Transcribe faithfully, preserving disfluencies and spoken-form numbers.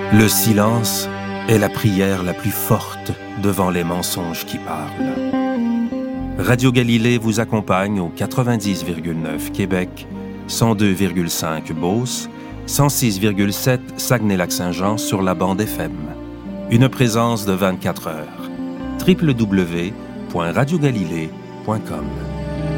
Le silence est la prière la plus forte devant les mensonges qui parlent. Radio Galilée vous accompagne au quatre-vingt-dix virgule neuf Québec, cent deux virgule cinq Beauce, cent six virgule sept Saguenay-Lac-Saint-Jean sur la bande F M. Une présence de vingt-quatre heures. w w w point radio galilée point com